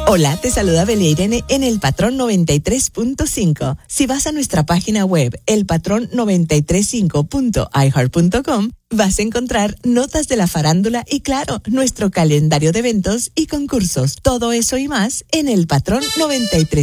Hola, te saluda Belia Irene en El Patrón 93.5. Si vas a nuestra página web, elpatrón935.iheart.com, vas a encontrar notas de la farándula y, claro, nuestro calendario de eventos y concursos. Todo eso y más en El Patrón 93.